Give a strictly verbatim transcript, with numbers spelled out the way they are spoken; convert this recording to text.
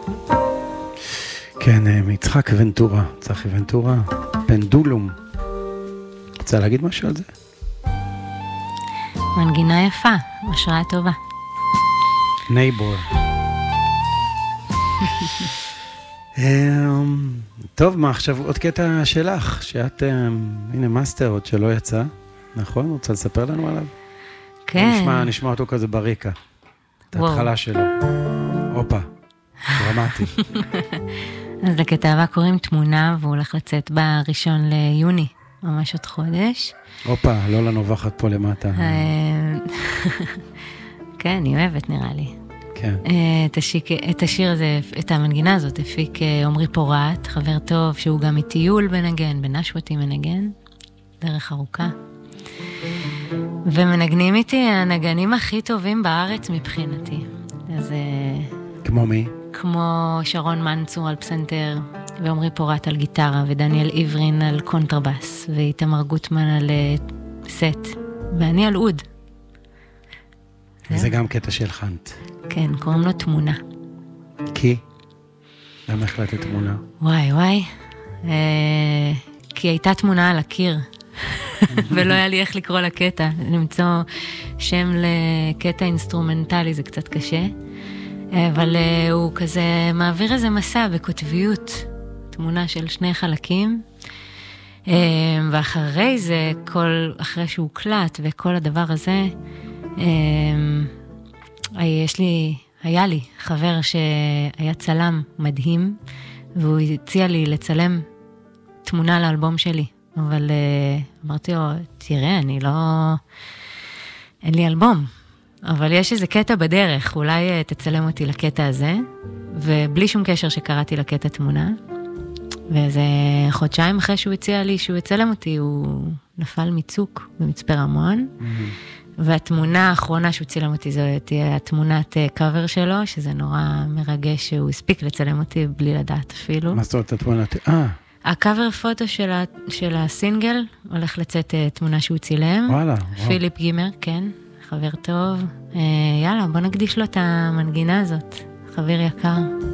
כן, מצחק ונטורה, צחי ונטורה, פנדולום. רוצה להגיד משהו על זה? מנגינה יפה, השראה טובה. נייבור. טוב, מה עכשיו עוד קטע שלך, שאת, הנה מאסטר עוד שלא יצא, נכון? רוצה לספר לנו עליו? כן. נשמע, נשמע אותו כזה בריקה. את ההתחלה שלו. אופה, דרמטי. אז לקטע הבא קוראים תמונה, והוא הולך לצאת בראשון ליוני, ממש עוד חודש. אופה, לא לנובחת פה למטה. כן, היא אוהבת נראה לי. כן. את, השיק, את השיר הזה, את המנגינה הזאת, הפיק עומרי פורט, חבר טוב, שהוא גם מטיול בנגן, בנשוותי מנגן, דרך ארוכה. ומנגנים איתי הנגנים הכי טובים בארץ מבחינתי. אז... כמו מי? כמו שרון מנצור על פסנתר, ועומרי פורט על גיטרה, ודניאל עברין על קונטרבס, ואיתמר גוטמן על סט, ואני על אוד. זה גם קטע של חנט. כן, קוראים לו תמונה. כי? למה החלטת תמונה? וואי וואי, אה, כי הייתה תמונה על הקיר, ולא היה לי איך לקרוא לקטע. למצוא שם לקטע אינסטרומנטלי זה קצת קשה, אבל אה, הוא כזה מעביר איזה מסע בכותביות, תמונה של שני חלקים, אה, ואחרי זה, כל, אחרי שהוא קלט וכל הדבר הזה, אה, יש לי, היה לי חבר שהיה צלם מדהים, והוא הציע לי לצלם תמונה לאלבום שלי, אבל uh, אמרתי לו, תראה, אני לא... אין לי אלבום, אבל יש איזה קטע בדרך, אולי uh, תצלם אותי לקטע הזה, ובלי שום קשר שקראתי לקטע תמונה, ואיזה חודשיים אחרי שהוא הציע לי שהוא יצלם אותי, הוא נפל מצוק במצפה רמון, mm-hmm. והתמונה האחרונה שהוא צילם אותי, זו תהיה התמונת קאבר שלו, שזה נורא מרגש שהוא הספיק לצלם אותי בלי לדעת אפילו. מה זאת אומרת התמונת? אה. הקאבר פוטו של, ה, של הסינגל הולך לצאת תמונה שהוא צילם. וואלה. פיליפ גימר, כן, חבר טוב. יאללה, בוא נקדיש לו את המנגינה הזאת, חבר יקר.